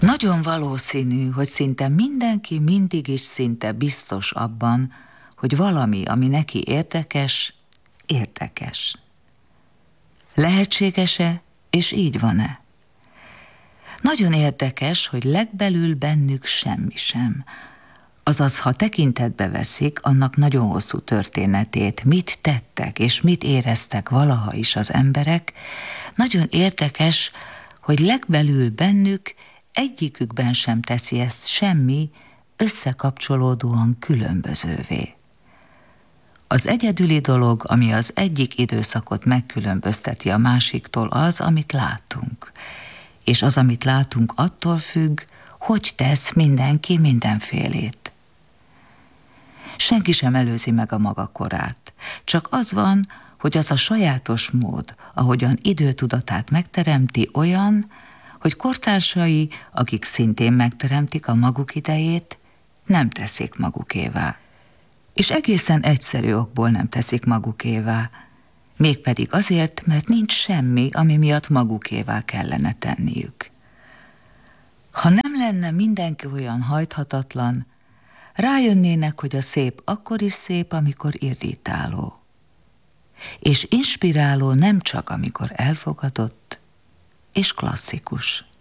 Nagyon valószínű, hogy szinte mindenki mindig is szinte biztos abban, hogy valami, ami neki érdekes, érdekes. Lehetséges-e, és így van-e? Nagyon érdekes, hogy legbelül bennük semmi sem. Azaz, ha tekintetbe veszik annak nagyon hosszú történetét, mit tettek és mit éreztek valaha is az emberek, nagyon érdekes, hogy legbelül bennük egyikükben sem teszi ezt semmi, összekapcsolódóan különbözővé. Az egyedüli dolog, ami az egyik időszakot megkülönbözteti a másiktól, az, amit látunk. És az, amit látunk, attól függ, hogy tesz mindenki mindenfélét. Senki sem előzi meg a maga korát. Csak az van, hogy az a sajátos mód, ahogyan időtudatát megteremti, olyan, hogy kortársai, akik szintén megteremtik a maguk idejét, nem teszik magukévá. És egészen egyszerű okból nem teszik magukévá, mégpedig azért, mert nincs semmi, ami miatt magukévá kellene tenniük. Ha nem lenne mindenki olyan hajthatatlan, rájönnének, hogy a szép akkor is szép, amikor irritáló. És inspiráló nem csak, amikor elfogadott és klasszikus.